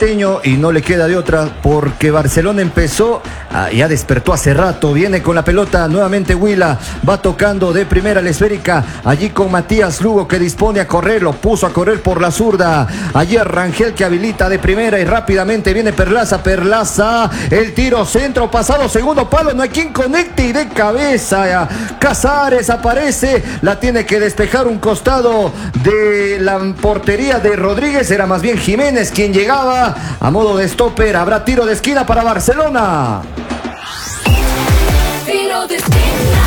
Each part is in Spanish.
Ambateño y no le queda de otra porque Barcelona empezó, ya despertó hace rato, viene con la pelota nuevamente Huila, va tocando de primera la esférica, allí con Matías Lugo que dispone a correr, lo puso a correr por la zurda, allí Rangel que habilita de primera y rápidamente viene Perlaza, el tiro centro pasado, segundo palo, no hay quien conecte y de cabeza, Casares aparece, la tiene que despejar un costado de la portería de Rodríguez, era más bien Jiménez quien llegaba a modo de stopper. Habrá tiro de esquina para Barcelona. Tiro de esquina.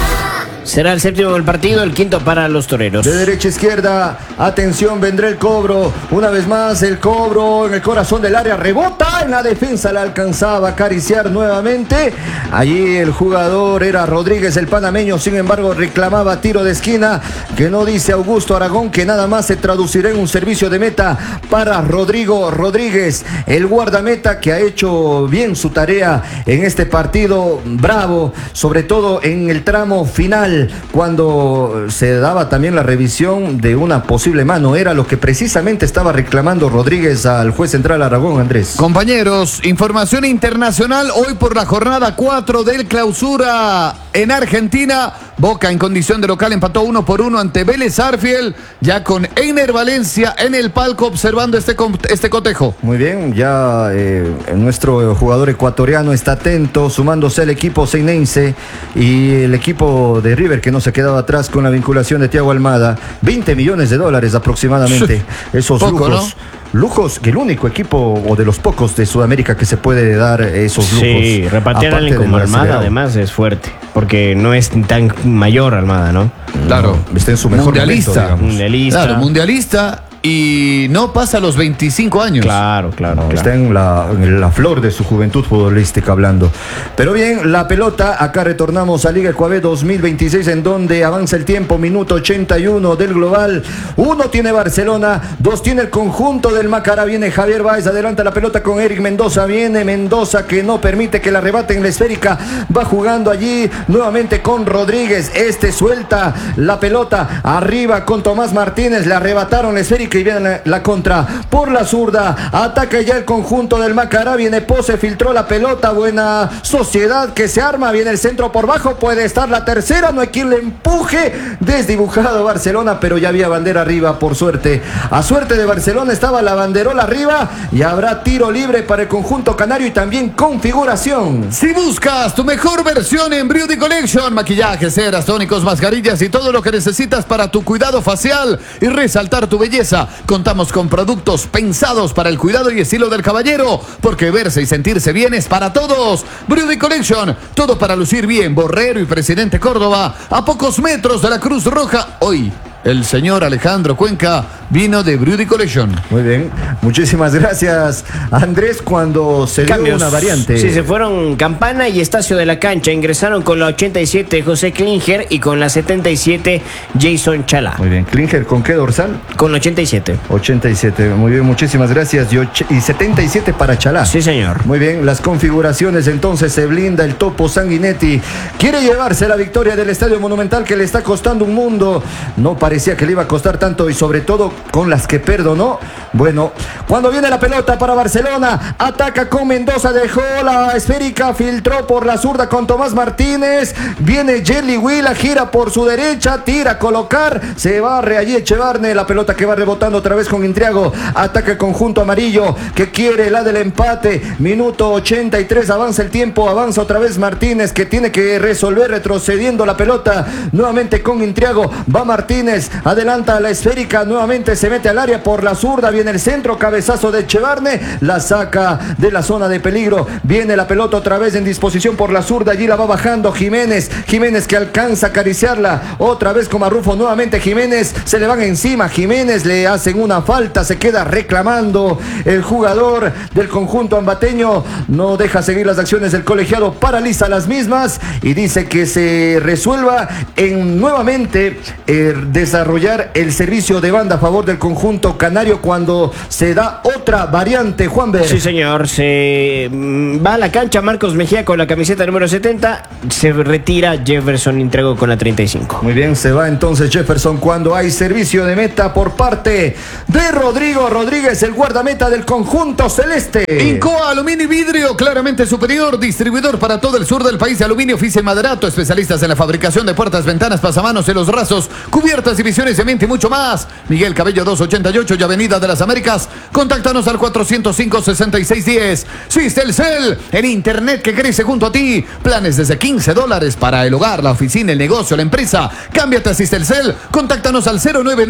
Será el séptimo del partido, el quinto para los toreros. De derecha a izquierda, atención, vendrá el cobro. Una vez más el cobro en el corazón del área, rebota en la defensa, la alcanzaba a acariciar nuevamente. Allí el jugador era Rodríguez, el panameño, sin embargo reclamaba tiro de esquina, que no dice Augusto Aragón, que nada más se traducirá en un servicio de meta para Rodrigo Rodríguez, el guardameta que ha hecho bien su tarea en este partido bravo, sobre todo en el tramo final, cuando se daba también la revisión de una posible mano. Era lo que precisamente estaba reclamando Rodríguez al juez central Aragón, Andrés. Compañeros, información internacional hoy por la jornada 4 del Clausura en Argentina. Boca en condición de local empató 1-1 ante Vélez Sarsfield, ya con Einer Valencia en el palco observando este cotejo. Muy bien, ya nuestro jugador ecuatoriano está atento, sumándose al equipo seinense y el equipo de River que no se quedaba atrás con la vinculación de Thiago Almada. $20 millones aproximadamente. Esos poco, lujos. ¿No? Lujos, que el único equipo o de los pocos de Sudamérica que se puede dar esos lujos. Sí, repatriar a alguien como Almada además es fuerte, porque no es tan mayor Almada, ¿no? Claro, está en su mejor mundialista. Mundialista. Claro, mundialista y no pasa los 25 años. Claro. Está en la flor de su juventud futbolística hablando. Pero bien, la pelota, acá retornamos a Liga Ecuador 2026 en donde avanza el tiempo, minuto 81 del global. 1 tiene Barcelona, 2 tiene el conjunto del Macará, viene Javier Báez, adelanta la pelota con Eric Mendoza, viene Mendoza que no permite que la rebaten en la esférica, va jugando allí nuevamente con Rodríguez, suelta la pelota arriba con Tomás Martínez, le arrebataron la esférica y viene la contra por la zurda, ataca ya el conjunto del Macará, viene Pose, filtró la pelota, buena sociedad que se arma, viene el centro por bajo, puede estar la tercera, no hay quien le empuje, desdibujado Barcelona, pero ya había bandera arriba, por suerte, a suerte de Barcelona estaba la banderola arriba y habrá tiro libre para el conjunto canario y también configuración. Si buscas tu mejor versión en Beauty Collection, maquillajes, ceras, tónicos, mascarillas y todo lo que necesitas para tu cuidado facial y resaltar tu belleza, contamos con productos pensados para el cuidado y estilo del caballero, porque verse y sentirse bien es para todos. Beauty Collection, todo para lucir bien. Borrero y Presidente Córdoba, a pocos metros de la Cruz Roja. Hoy el señor Alejandro Cuenca vino de Beauty Collection. Muy bien, muchísimas gracias Andrés. Cuando se dio una variante, sí, se fueron Campana y Estacio de la cancha, ingresaron con la 87 José Klinger y con la 77 Jason Chalá. Muy bien, Klinger, ¿con qué dorsal? Con la 87. 87, muy bien, muchísimas gracias. Y 77 para Chalá. Sí, señor. Muy bien, las configuraciones, entonces se blinda el Topo Sanguinetti. Quiere llevarse la victoria del Estadio Monumental que le está costando un mundo. No parecía que le iba a costar tanto y sobre todo con las que perdonó. Bueno, cuando viene la pelota para Barcelona, ataca con Mendoza, dejó la esférica, filtró por la zurda con Tomás Martínez, viene Jelly Huila, gira por su derecha, tira a colocar, se barre allí Echevarne, la pelota que va rebotando otra vez con Intriago, ataca el conjunto amarillo que quiere la del empate, minuto 83, avanza el tiempo, avanza otra vez Martínez que tiene que resolver retrocediendo la pelota, nuevamente con Intriago, va Martínez, adelanta la esférica, nuevamente se mete al área por la zurda, viene el centro, cabezazo de Echevarne, la saca de la zona de peligro, viene la pelota otra vez en disposición por la zurda, allí la va bajando Jiménez que alcanza a acariciarla, otra vez con Marrufo, nuevamente Jiménez, se le van encima, Jiménez le hacen una falta, se queda reclamando el jugador del conjunto ambateño, no deja seguir las acciones del colegiado, paraliza las mismas y dice que se resuelva en nuevamente desarrollar el servicio de banda a favor del conjunto canario cuando se da otra variante, Juanber. Sí, señor. Se va a la cancha Marcos Mejía con la camiseta número 70. Se retira Jefferson Intrego con la 35. Muy bien, se va entonces Jefferson cuando hay servicio de meta por parte de Rodrigo Rodríguez, el guardameta del conjunto celeste. Incoa Aluminio y Vidrio, claramente superior, distribuidor para todo el sur del país de aluminio, oficio y maderato, especialistas en la fabricación de puertas, ventanas, pasamanos, celos rasos, cubiertas, divisiones, cemento y mucho más. Miguel Cabello 288 y Avenida de las Américas. Contáctanos al 405-6610. Swistelcel, el internet que crece junto a ti. Planes desde $15 para el hogar, la oficina, el negocio, la empresa. Cámbiate a Swistelcel. Contáctanos al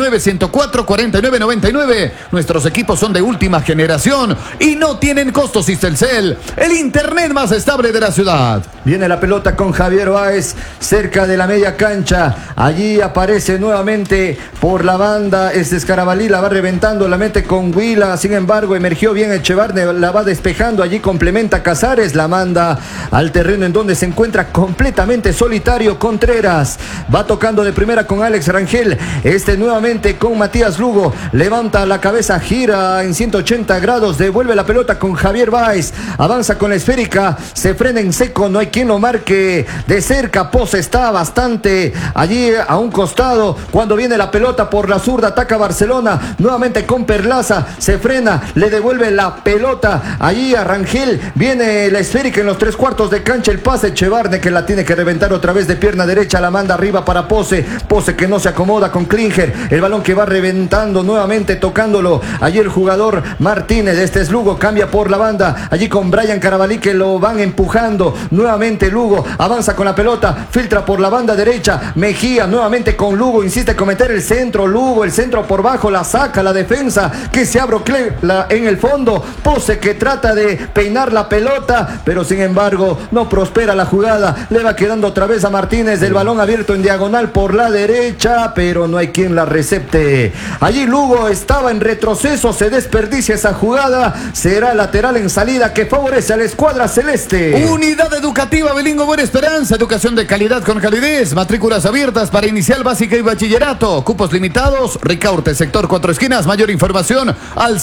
099-104-4999. Nuestros equipos son de última generación y no tienen costos. Swistelcel, el internet más estable de la ciudad. Viene la pelota con Javier Báez cerca de la media cancha. Allí aparece nuevamente por la banda Escarabalí, la va reventando, la mete con Huila. Sin embargo, emergió bien Echevarne, la va despejando. Allí complementa Casares, la manda al terreno en donde se encuentra completamente solitario Contreras. Va tocando de primera con Alex Rangel. Nuevamente con Matías Lugo. Levanta la cabeza, gira en 180 grados. Devuelve la pelota con Javier Báez. Avanza con la esférica. Se frena en seco. No hay quien lo marque de cerca. Pose está bastante allí a un costado. Cuando viene la pelota por la zurda, ataca Barcelona. Nuevamente con Perlaza. Se frena. Le devuelve la pelota allí a Rangel. Viene la esférica en los 3/4 de cancha. El pase Echevarne que la tiene que reventar otra vez de pierna derecha. La manda arriba para Pose. Pose que no se acomoda con Klinger. El balón que va reventando nuevamente, tocándolo. Allí el jugador Martínez. Este es Lugo. Cambia por la banda. Allí con Brian Carabalí que lo van empujando. Nuevamente Lugo. Avanza con la pelota. Filtra por la banda derecha. Mejía nuevamente con Lugo. Insiste en cometer el centro. Lugo, el centro por bajo. La saca la defensa. Que se abre en el fondo. Pose que trata de peinar la pelota. Pero sin embargo no prospera la jugada. Le va quedando otra vez a Martínez. El balón abierto en diagonal por la derecha. Pero no hay quien la recepte. Allí Lugo estaba en retroceso. Se desperdicia esa jugada. Será lateral en salida que favorece a la escuadra celeste. Unidad Educativa Bilingüe Buena Esperanza. Educación de calidad con calidez. Matrículas abiertas para inicial, básica y bachillerato. Cupos limitados. Ricaurte, sector 4 esquinas. Mayor información al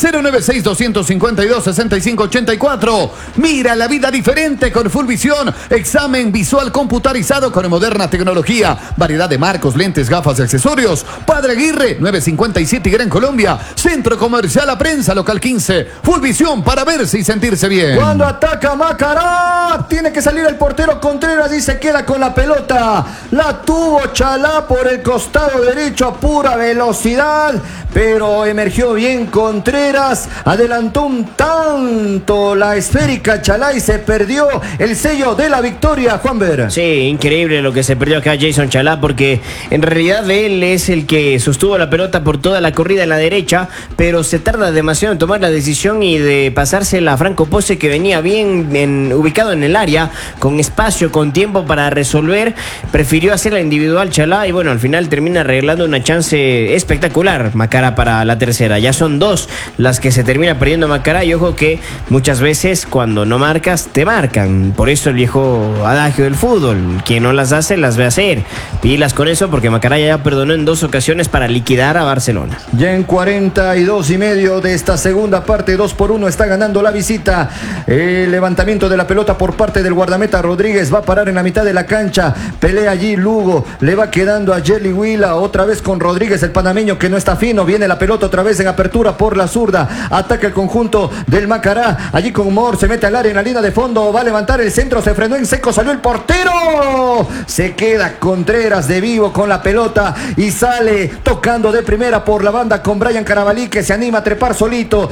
096-252-6584. Mira la vida diferente con Full Visión. Examen visual computarizado con moderna tecnología. Variedad de marcos, lentes, gafas y accesorios. Padre Aguirre, 957 y Gran Colombia. Centro Comercial La Prensa, local 15. Full Visión para verse y sentirse bien. Cuando ataca Macará, tiene que salir el portero Contreras y se queda con la pelota. La tuvo Chalá por el costado derecho a pura velocidad, pero emergió bien Contreras. Adelantó un tanto la esférica Chalá y se perdió el sello de la victoria, Juanber. Sí, increíble lo que se perdió acá Jason Chalá, porque en realidad él es el que sostuvo la pelota por toda la corrida en la derecha, pero se tarda demasiado en tomar la decisión y de pasársela a Franco Pose, que venía bien ubicado en el área, con espacio, con tiempo para resolver. Prefirió hacer la individual Chalá y bueno, al final termina arreglando una chance espectacular Macará para la tercera. Ya son dos las que se termina perdiendo Macará, y ojo que muchas veces cuando no marcas, te marcan. Por eso el viejo adagio del fútbol: quien no las hace, las ve hacer. Pilas con eso, porque Macará ya perdonó en 2 ocasiones para liquidar a Barcelona. Ya en 42 y medio de esta segunda parte, 2-1 está ganando la visita. El levantamiento de la pelota por parte del guardameta Rodríguez va a parar en la mitad de la cancha. Pelea allí Lugo, le va quedando a Jelly Huila, otra vez con Rodríguez, el panameño que no está fino. Viene la pelota otra vez en apertura por la zurda. Ataca el conjunto del Macará. Allí con Mor, se mete al área en la línea de fondo. Va a levantar el centro, se frenó en seco, salió el portero. Se queda Contreras de vivo con la pelota y sale tocando de primera por la banda con Brian Carabalí, que se anima a trepar solito.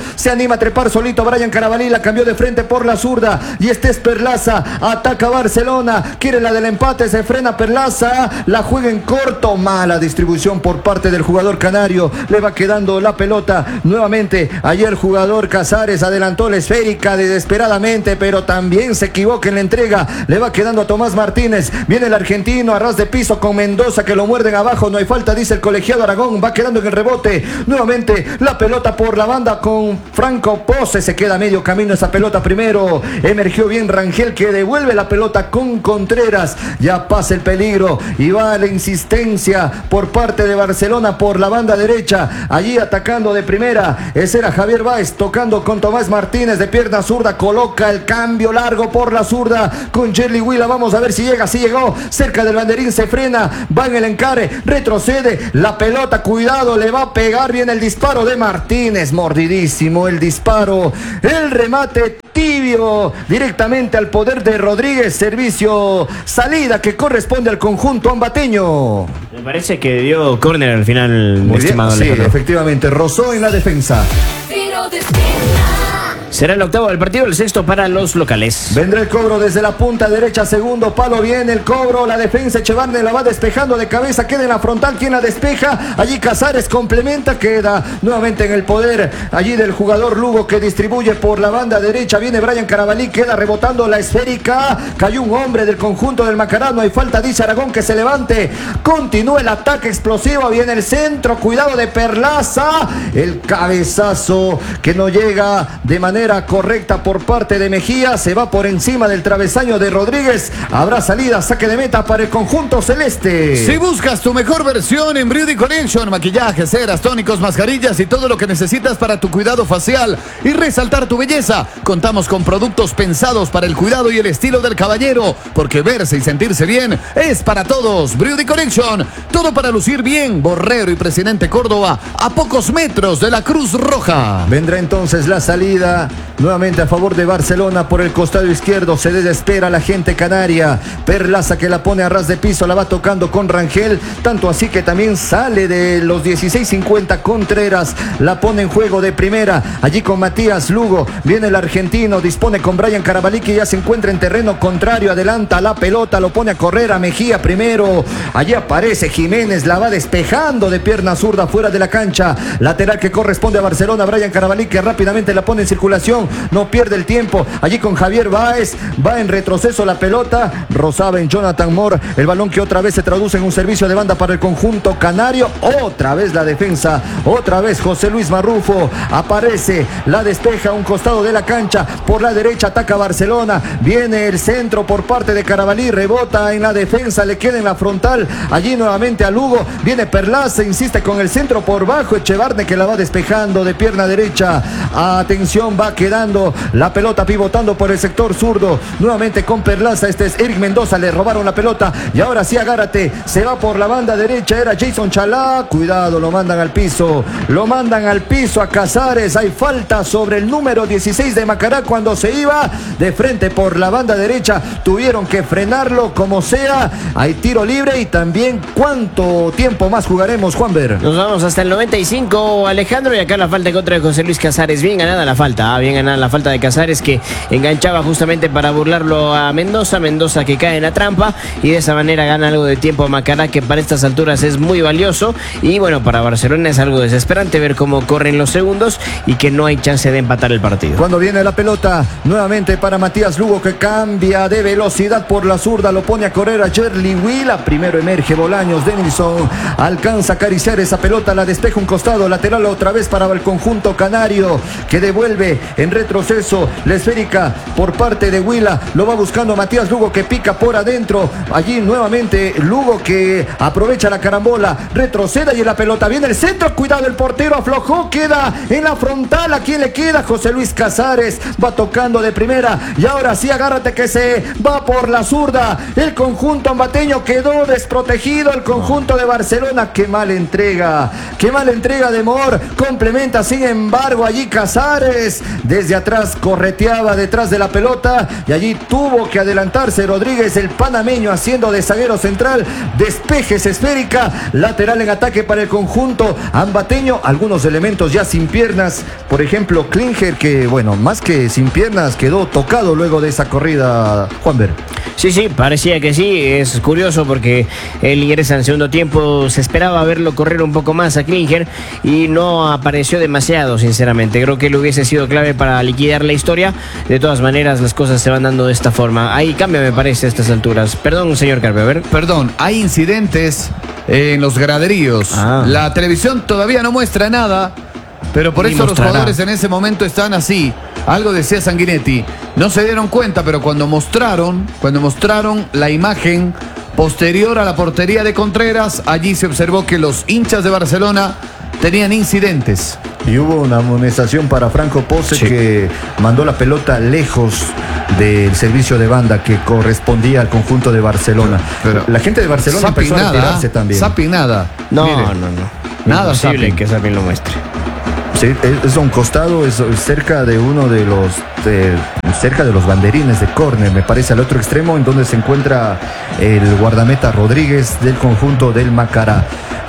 Brian Carabalí, la cambió de frente por la zurda. Y este es Perlaza. Ataca Barcelona. Quiere la del empate. Se frena Perlaza. La juega en corto. Mala distribución por parte del jugador canario. Le va quedando la pelota nuevamente. Ayer el jugador Casares adelantó la esférica desesperadamente, pero también se equivoca en la entrega. Le va quedando a Tomás Martínez. Viene el argentino a ras de piso con Mendoza, que lo muerden abajo. No hay falta, dice el colegiado Aragón. Va quedando en el rebote. Nuevamente la pelota por la banda con Franco Pose. Se queda a medio camino esa pelota primero. Emergió bien Rangel, que devuelve la pelota con Contreras. Ya pasa el peligro y va la insistencia por por parte de Barcelona por la banda derecha. Allí atacando de primera. Ese era Javier Báez tocando con Tomás Martínez de pierna zurda. Coloca el cambio largo por la zurda con Jerry Huila. Vamos a ver si llega. Si llegó cerca del banderín. Se frena. Va en el encare. Retrocede. La pelota. Cuidado. Le va a pegar. Viene el disparo de Martínez. Mordidísimo el disparo. El remate tibio directamente al poder de Rodríguez. Servicio salida que corresponde al conjunto ambateño. Me parece que dio córner al final. Muy bien, sí, efectivamente, rozó en la defensa. Será el octavo del partido, el sexto para los locales. Vendrá el cobro desde la punta derecha, segundo palo, viene el cobro, la defensa, Echevarne la va despejando de cabeza, queda en la frontal, quien la despeja, allí Casares complementa, queda nuevamente en el poder, allí del jugador Lugo que distribuye por la banda derecha, viene Brian Carabalí, queda rebotando la esférica, cayó un hombre del conjunto del Macará, no hay falta, dice Aragón que se levante, continúa el ataque explosivo, viene el centro, cuidado de Perlaza, el cabezazo que no llega de manera correcta por parte de Mejía, se va por encima del travesaño de Rodríguez, habrá salida, saque de meta para el conjunto celeste. Si buscas tu mejor versión en Beauty Collection, maquillaje, ceras, tónicos, mascarillas y todo lo que necesitas para tu cuidado facial y resaltar tu belleza, contamos con productos pensados para el cuidado y el estilo del caballero, porque verse y sentirse bien es para todos. Beauty Collection, todo para lucir bien. Borrero y Presidente Córdoba, a pocos metros de la Cruz Roja. Vendrá entonces la salida nuevamente a favor de Barcelona por el costado izquierdo. Se desespera la gente canaria. Perlaza que la pone a ras de piso, la va tocando con Rangel, tanto así que también sale de los 16:50 Contreras, la pone en juego de primera, allí con Matías Lugo, viene el argentino, dispone con Brian Carabalí que ya se encuentra en terreno contrario, adelanta la pelota, lo pone a correr a Mejía primero, allí aparece Jiménez, la va despejando de pierna zurda fuera de la cancha, lateral que corresponde a Barcelona, Brian Carabalí que rápidamente la pone en circulación, no pierde el tiempo, allí con Javier Báez, va en retroceso la pelota, rozaba en Jonathan Moore, el balón que otra vez se traduce en un servicio de banda para el conjunto canario, otra vez la defensa, otra vez José Luis Marrufo, aparece, la despeja a un costado de la cancha, por la derecha ataca Barcelona, viene el centro por parte de Carabalí, rebota en la defensa, le queda en la frontal, allí nuevamente a Lugo, viene Perlaza, insiste con el centro por bajo, Echevarne que la va despejando de pierna derecha, atención, va quedando la pelota pivotando por el sector zurdo, nuevamente con Perlaza, este es Eric Mendoza, le robaron la pelota y ahora sí agárrate, se va por la banda derecha, era Jason Chalá, cuidado, lo mandan al piso a Casares, hay falta sobre el número 16 de Macará cuando se iba de frente por la banda derecha, tuvieron que frenarlo como sea, hay tiro libre y también ¿cuánto tiempo más jugaremos, Juanber? Nos vamos hasta el 95, Alejandro, y acá la falta en contra de José Luis Casares, bien ganada la falta, bien ganada la falta de Casares que enganchaba justamente para burlarlo a Mendoza que cae en la trampa y de esa manera gana algo de tiempo a Macará que para estas alturas es muy valioso y bueno, para Barcelona es algo desesperante ver cómo corren los segundos y que no hay chance de empatar el partido. Cuando viene la pelota nuevamente para Matías Lugo que cambia de velocidad por la zurda, lo pone a correr a Jerry Huila, primero emerge Bolaños, Denilson alcanza a acariciar esa pelota, la despeja un costado, lateral otra vez para el conjunto canario que devuelve en retroceso la esférica por parte de Huila, lo va buscando Matías Lugo que pica por adentro, allí nuevamente Lugo que aprovecha la carambola, retrocede y en la pelota viene el centro, cuidado el portero aflojó, queda en la frontal, ¿a quién le queda? José Luis Casares, va tocando de primera y ahora sí agárrate que se va por la zurda, el conjunto ambateño quedó desprotegido, el conjunto de Barcelona, qué mala entrega de Moore, complementa sin embargo allí Casares, desde atrás correteaba detrás de la pelota y allí tuvo que adelantarse Rodríguez, el panameño haciendo de zaguero central, despejes esférica, lateral en ataque para el conjunto ambateño, algunos elementos ya sin piernas, por ejemplo Klinger que bueno, más que sin piernas quedó tocado luego de esa corrida, Juanber. Sí, parecía que sí, es curioso porque él ingresa en segundo tiempo, se esperaba verlo correr un poco más a Klinger y no apareció demasiado, sinceramente, creo que él hubiese sido clave para liquidar la historia, de todas maneras las cosas se van dando de esta forma, ahí cambia me parece a estas alturas, perdón señor Carpe, a ver. Perdón, hay incidentes en los graderíos, la televisión todavía no muestra nada, pero por eso los jugadores en ese momento están así. Algo decía Sanguinetti, no se dieron cuenta, pero cuando mostraron la imagen Posterior a la portería de Contreras, allí se observó que los hinchas de Barcelona tenían incidentes. Y hubo una amonestación para Franco Pose, Sí, que mandó la pelota lejos del servicio de banda que correspondía al conjunto de Barcelona. Pero la gente de Barcelona empezó a retirarse también. Sapi nada. No, Mire, no. Nada Imposible Sapi. que Sapi lo muestre. Sí, es a un costado, es cerca de uno de los cerca de los banderines de córner, me parece, al otro extremo, en donde se encuentra el guardameta Rodríguez del conjunto del Macará.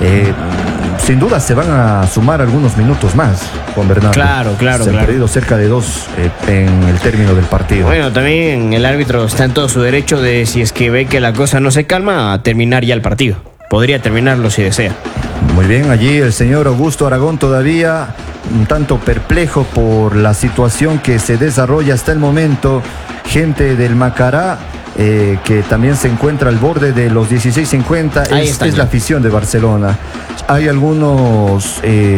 Sin duda se van a sumar algunos minutos más, Juan Bernardo. Claro. Se han perdido cerca de 2 en el término del partido. Bueno, también el árbitro está en todo su derecho de, si es que ve que la cosa no se calma, a terminar ya el partido. Podría terminarlo si desea. Muy bien, allí el señor Augusto Aragón todavía un tanto perplejo por la situación que se desarrolla hasta el momento. Gente del Macará que también se encuentra al borde de los 16:50, es la afición de Barcelona. Hay algunos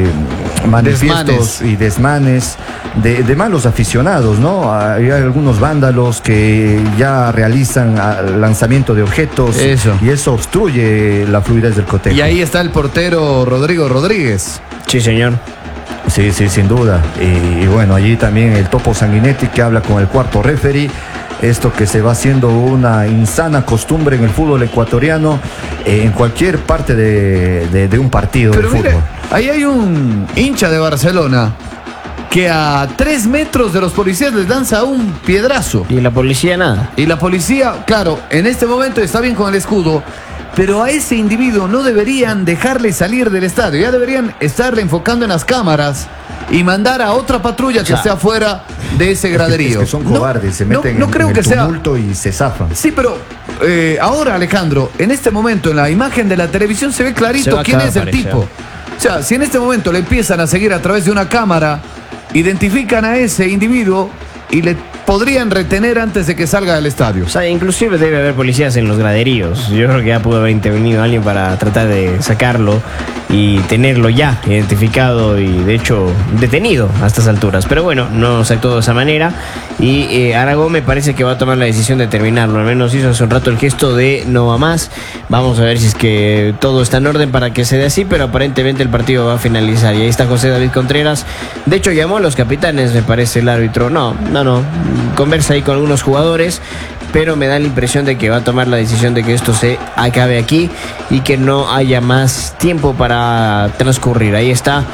manifiestos y desmanes de malos aficionados, ¿no? Hay algunos vándalos que ya realizan lanzamiento de objetos. Y eso obstruye la fluidez del cotejo. Y ahí está el portero Rodrigo Rodríguez. Sí, señor. Sí, sin duda. Y bueno, allí también el Topo Sanguinetti, que habla con el cuarto referee. Esto que se va haciendo una insana costumbre en el fútbol ecuatoriano, en cualquier parte de un partido. Pero del mire, fútbol. ahí hay un hincha de Barcelona que a 3 metros de los policías les lanza un piedrazo. Y la policía nada. Y la policía, claro, en este momento está bien con el escudo, pero a ese individuo no deberían dejarle salir del estadio. Ya deberían estarle enfocando en las cámaras y mandar a otra patrulla que esté afuera de ese graderío. Es que son cobardes, se meten no creo en que el tumulto y se zafan. Sí, pero ahora, Alejandro, en este momento en la imagen de la televisión se ve clarito quién es el tipo. O sea, si en este momento le empiezan a seguir a través de una cámara, identifican a ese individuo y le podrían retener antes de que salga del estadio. O sea, inclusive debe haber policías en los graderíos. Yo creo que ya pudo haber intervenido alguien para tratar de sacarlo y tenerlo ya identificado y de hecho detenido a estas alturas. Pero bueno, no se actuó de esa manera y Aragón me parece que va a tomar la decisión de terminarlo. Al menos hizo hace un rato el gesto de no va más. Vamos a ver si es que todo está en orden para que se dé así, pero aparentemente el partido va a finalizar. Y ahí está José David Contreras. De hecho llamó a los capitanes, me parece, el árbitro. No. Conversa ahí con algunos jugadores, pero me da la impresión de que va a tomar la decisión de que esto se acabe aquí y que no haya más tiempo para transcurrir. Ahí está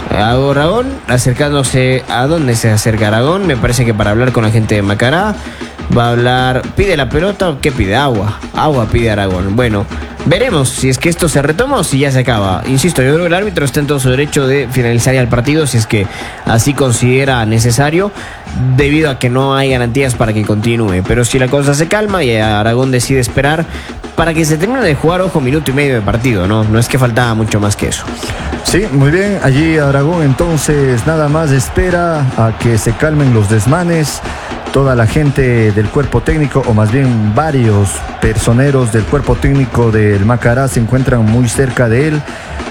Aragón acercándose. ¿A dónde se acerca Aragón? Me parece que para hablar con la gente de Macará. Va a hablar, ¿pide la pelota o qué pide? Agua pide Aragón. Bueno, veremos si es que esto se retoma o si ya se acaba. Insisto, yo creo que el árbitro está en todo su derecho de finalizar ya el partido si es que así considera necesario, debido a que no hay garantías para que continúe. Pero si la cosa se calma y Aragón decide esperar para que se termine de jugar, ojo, minuto y medio de partido, no es que faltaba mucho más que eso. Sí, muy bien, allí Aragón entonces nada más espera a que se calmen los desmanes. Toda la gente del cuerpo técnico, o más bien varios personeros del cuerpo técnico del Macará se encuentran muy cerca de él.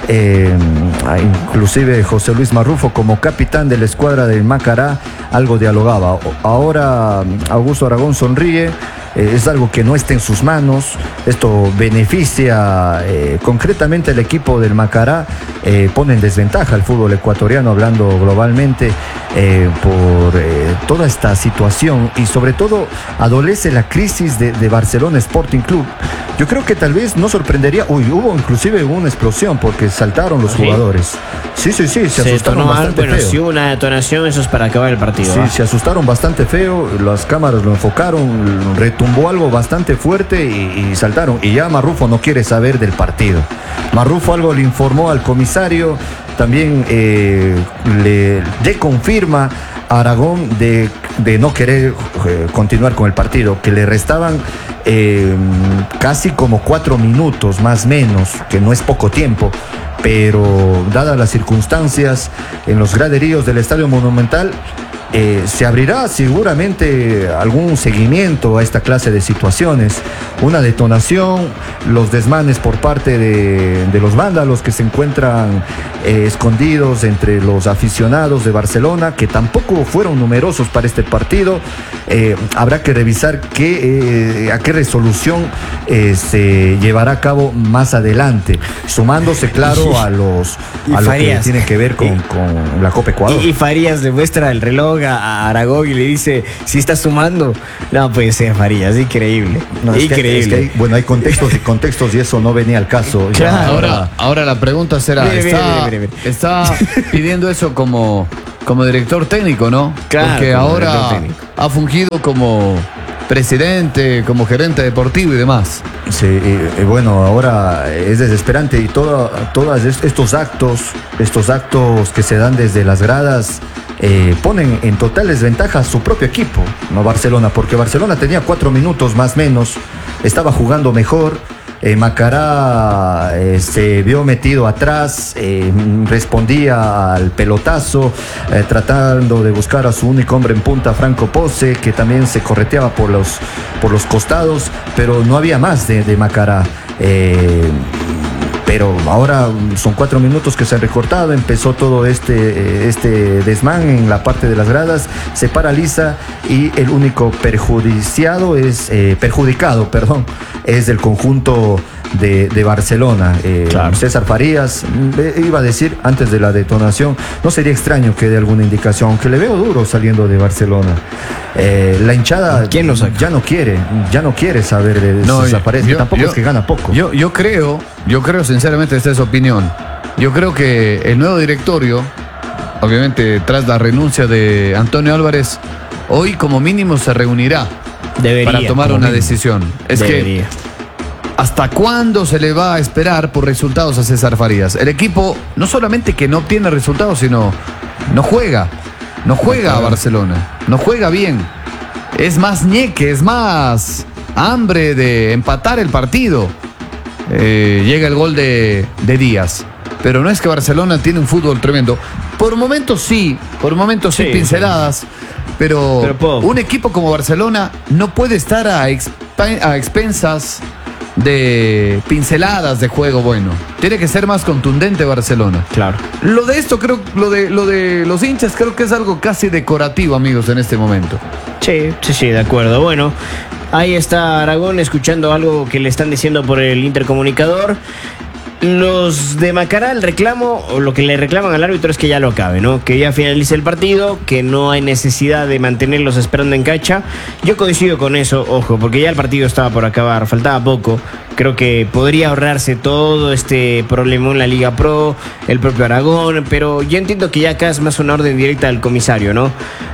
Inclusive José Luis Marrufo, como capitán de la escuadra del Macará, algo dialogaba. Ahora Augusto Aragón sonríe. Es algo que no está en sus manos. Esto beneficia concretamente al equipo del Macará, pone en desventaja al fútbol ecuatoriano, hablando globalmente, por toda esta situación, y sobre todo adolece la crisis de Barcelona Sporting Club. Yo creo que tal vez no sorprendería. Hubo inclusive una explosión porque saltaron los jugadores. Sí, se asustaron bastante feo. Si hubo una detonación, eso es para acabar el partido. Sí, se asustaron bastante feo. Las cámaras lo enfocaron, retumbó algo bastante fuerte y saltaron. Y ya Marrufo no quiere saber del partido. Marrufo algo le informó al comisario, también le confirma a Aragón de no querer continuar con el partido, que le restaban casi como 4 minutos más o menos, que no es poco tiempo, pero dadas las circunstancias en los graderíos del Estadio Monumental, se abrirá seguramente algún seguimiento a esta clase de situaciones, una detonación, los desmanes por parte de los vándalos que se encuentran escondidos entre los aficionados de Barcelona, que tampoco fueron numerosos para este partido. Habrá que revisar a qué resolución se llevará a cabo más adelante, sumándose, claro, a lo que tiene que ver con la Copa Ecuador. Y Farías le muestra el reloj a Aragón y le dice, si está sumando. No puede ser, Farías, increíble. No, increíble. Hay contextos y contextos, y eso no venía al caso. Claro. Ahora la pregunta será, ¿está pidiendo eso como director técnico, no? Claro, porque ahora ha fungido como presidente, como gerente deportivo y demás. Sí, bueno, ahora es desesperante, y todos estos actos que se dan desde las gradas ponen en total desventaja a su propio equipo, no Barcelona, porque Barcelona tenía 4 minutos más o menos, estaba jugando mejor. Macará se vio metido atrás, respondía al pelotazo, tratando de buscar a su único hombre en punta, Franco Pose, que también se correteaba por los costados, pero no había más de Macará. Pero ahora son 4 minutos que se han recortado, empezó todo este desmán en la parte de las gradas, se paraliza, y el único perjudicado es el conjunto de Barcelona. Claro. César Farías iba a decir antes de la detonación, no sería extraño que dé alguna indicación, aunque le veo duro saliendo de Barcelona. La hinchada ya no quiere saber de César Farías, que tampoco es que gana poco. Yo creo sinceramente, esta es opinión, yo creo que el nuevo directorio, obviamente tras la renuncia de Antonio Álvarez, hoy como mínimo se reunirá para tomar una decisión. Es que ¿hasta cuándo se le va a esperar por resultados a César Farías? El equipo no solamente que no obtiene resultados, sino no juega a Barcelona, no juega bien, es más ñeque, es más hambre de empatar el partido. Llega el gol de Díaz, pero no es que Barcelona tiene un fútbol tremendo. Por momentos sí, pinceladas, pero un equipo como Barcelona no puede estar a expensas de pinceladas de juego bueno. Tiene que ser más contundente Barcelona. Claro. Lo de esto creo, lo de los hinchas creo que es algo casi decorativo, amigos, en este momento. Sí, de acuerdo. Bueno, ahí está Aragón escuchando algo que le están diciendo por el intercomunicador. Los de Macará, el reclamo, o lo que le reclaman al árbitro es que ya lo acabe, ¿no? Que ya finalice el partido, que no hay necesidad de mantenerlos esperando en cancha. Yo coincido con eso, ojo, porque ya el partido estaba por acabar, faltaba poco. Creo que podría ahorrarse todo este problema en la Liga Pro, el propio Aragón, pero yo entiendo que ya acá es más una orden directa del comisario, ¿no?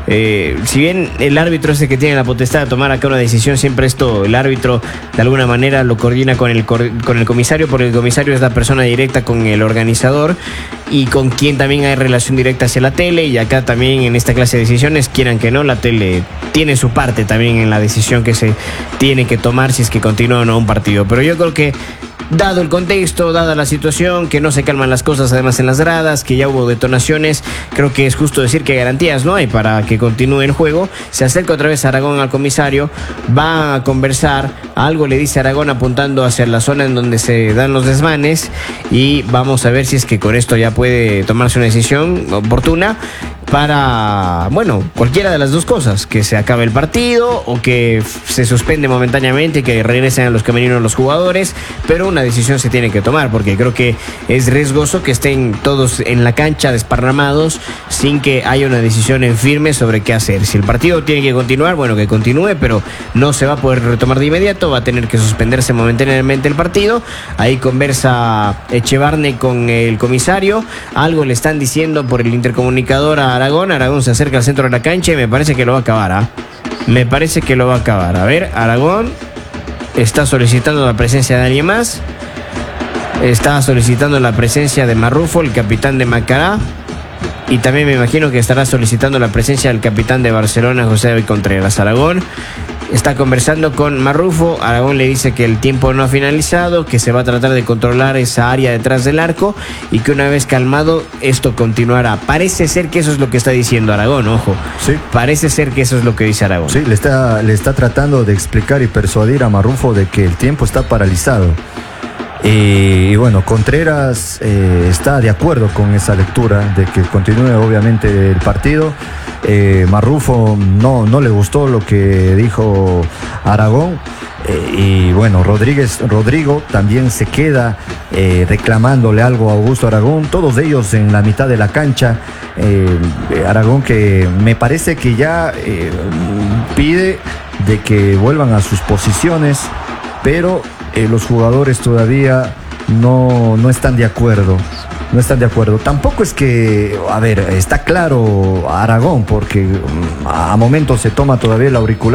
Si bien el árbitro es el que tiene la potestad de tomar acá una decisión, siempre el árbitro de alguna manera lo coordina con el comisario, porque el comisario es la persona directa con el organizador y con quien también hay relación directa hacia la tele, y acá también en esta clase de decisiones, quieran que no, la tele tiene su parte también en la decisión que se tiene que tomar si es que continúa o no un partido. Pero yo creo que dado el contexto, dada la situación, que no se calman las cosas además en las gradas, que ya hubo detonaciones, creo que es justo decir que garantías no hay para que continúe el juego. Se acerca otra vez Aragón al comisario, va a conversar, algo le dice Aragón apuntando hacia la zona en donde se dan los desmanes, y vamos a ver si es que con esto ya puede tomarse una decisión oportuna para, bueno, cualquiera de las dos cosas, que se acabe el partido o que se suspende momentáneamente y que regresen a los camerinos los jugadores, pero una decisión se tiene que tomar, porque creo que es riesgoso que estén todos en la cancha desparramados sin que haya una decisión en firme sobre qué hacer. Si el partido tiene que continuar, bueno, que continúe, pero no se va a poder retomar de inmediato, va a tener que suspenderse momentáneamente el partido. Ahí conversa Echevarne con el comisario, algo le están diciendo por el intercomunicador a Aragón se acerca al centro de la cancha y me parece que lo va a acabar, me parece que lo va a acabar. A ver, Aragón está solicitando la presencia de alguien más, está solicitando la presencia de Marrufo, el capitán de Macará, y también me imagino que estará solicitando la presencia del capitán de Barcelona, José David Contreras. Aragón está conversando con Marrufo, Aragón le dice que el tiempo no ha finalizado, que se va a tratar de controlar esa área detrás del arco y que una vez calmado esto continuará. Parece ser que eso es lo que está diciendo Aragón, ojo. Sí. Parece ser que eso es lo que dice Aragón. Sí, le está tratando de explicar y persuadir a Marrufo de que el tiempo está paralizado. Y bueno, Contreras está de acuerdo con esa lectura de que continúe obviamente el partido. Marrufo no le gustó lo que dijo Aragón. Y bueno, Rodrigo también se queda reclamándole algo a Augusto Aragón, todos ellos en la mitad de la cancha. Aragón, que me parece que ya pide de que vuelvan a sus posiciones, pero los jugadores todavía no están de acuerdo. No están de acuerdo. Tampoco es que, a ver, está claro Aragón, porque a momentos se toma todavía el auricular